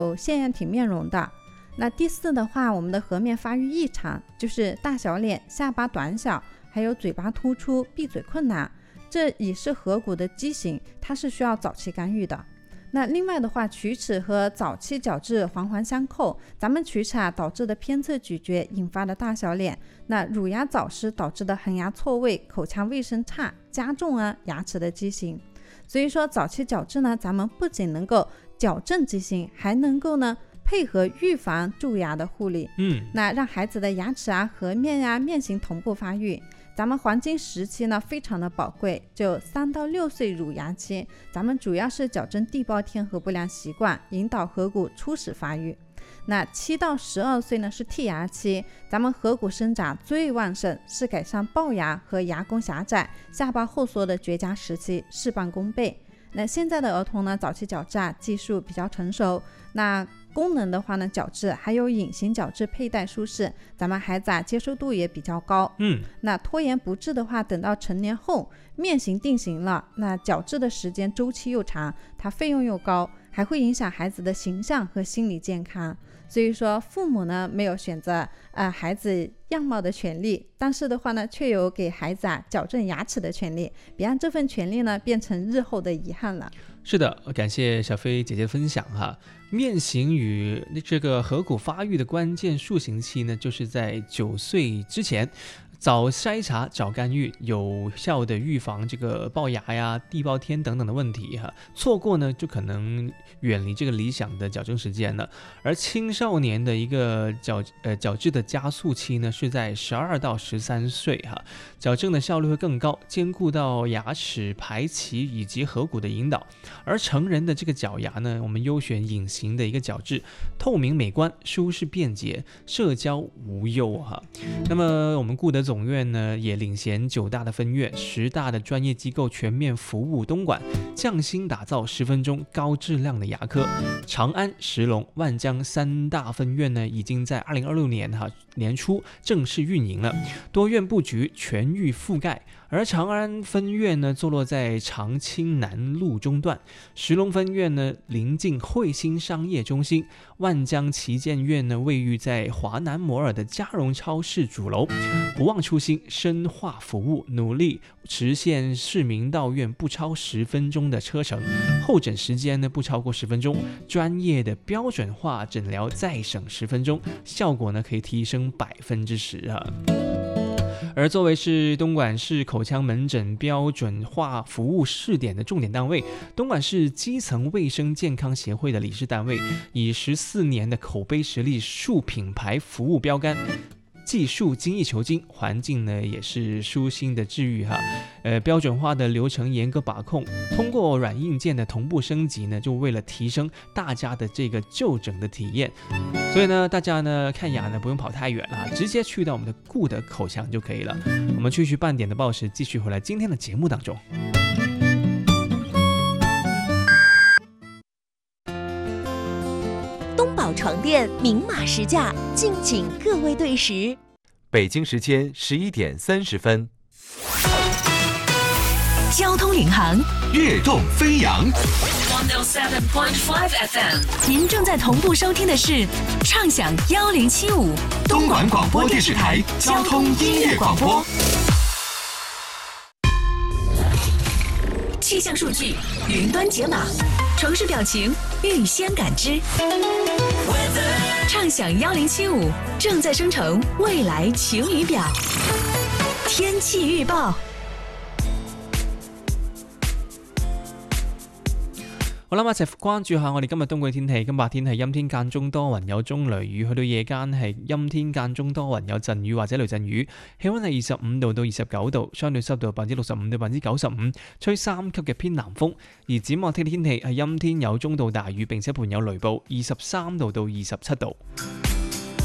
有腺样体面容的。那第4的话，我们的颌面发育异常，就是大小脸、下巴短小，还有嘴巴突出、闭嘴困难，这已是颌骨的畸形，它是需要早期干预的。那另外的话，龋齿和早期矫治环环相扣，咱们龋齿导致的偏侧咀嚼引发的大小脸，那乳牙早失导致的恒牙错位、口腔卫生差，加重牙齿的畸形。所以说早期矫治呢，咱们不仅能够矫正畸形，还能够呢配合预防蛀牙的护理，那让孩子的牙齿颌面面型同步发育。咱们黄金时期呢非常的宝贵，就3到6岁乳牙期，咱们主要是矫正地包天颌不良习惯，引导颌骨初始发育。那7到12岁呢是剔牙期，咱们颌骨生长最旺盛，是改善龅牙和牙弓狭窄、下巴后缩的绝佳时期，事半功倍。那现在的儿童呢，早期矫治技术比较成熟，那功能的话呢，矫治还有隐形矫治佩戴舒适，咱们孩子接受度也比较高。那拖延不治的话，等到成年后面型定型了，那矫治的时间周期又长，它费用又高，还会影响孩子的形象和心理健康。所以说父母呢没有选择孩子样貌的权利，但是的话呢却有给孩子矫正牙齿的权利，别让这份权利呢变成日后的遗憾了。 是的，感谢小飞姐姐的分享哈。面型与这个颌骨发育的关键塑形期呢，就是在9岁之前。早筛查、早干预，有效的预防这个龅牙呀、地包天等等的问题哈。错过呢，就可能远离这个理想的矫正时间了。而青少年的一个矫治的加速期呢，是在12到13岁哈，矫正的效率会更高，兼顾到牙齿排齐以及颌骨的引导。而成人的这个矫牙呢，我们优选隐形的一个矫治，透明美观、舒适便捷、社交无忧哈。那么我们顾德总院呢也领衔9大的分院、10大的专业机构全面服务东莞，匠心打造10分钟高质量的牙科。长安、石龙、万江3大分院呢，已经在2026年年初正式运营了，多院布局全域覆盖。而长安分院呢，坐落在长青南路中段；石龙分院呢，临近汇鑫商业中心；万江旗舰院呢，位于在华南摩尔的嘉荣超市主楼。不忘初心，深化服务，努力实现市民到院不超10分钟的车程，候诊时间呢不超过10分钟，专业的标准化诊疗再省10分钟，效果呢可以提升10%啊。而作为是东莞市口腔门诊标准化服务试点的重点单位，东莞市基层卫生健康协会的理事单位，以14年的口碑实力树品牌服务标杆，技术精益求精，环境呢也是舒心的治愈哈。标准化的流程严格把控，通过软硬件的同步升级呢，就为了提升大家的这个就诊的体验。所以呢，大家呢看牙呢不用跑太远了，直接去到我们的顾德口腔就可以了。我们去半点的报时，继续回来今天的节目当中。 东宝床垫明码实价，敬请各位对时。 北京时间11点30分。 交通领航， 跃动飞扬。 107.5 FM， 您正在同步收听的是畅享1075 东莞广播电视台交通音乐广播。 气象数据云端解码，城市表情预先感知。畅享1075正在生成未来晴雨表。天气预报。 好啦，一齊關注下我哋今日東莞天氣。今日白天係陰天間中多雲有中雷雨，去到夜間係陰天間中多雲有陣雨或者雷陣雨。氣溫係25度到29度，相對濕度65%到95%，吹3級嘅偏南風。而展望聽日天氣係陰天有中到大雨，並且伴有雷暴，23度到27度。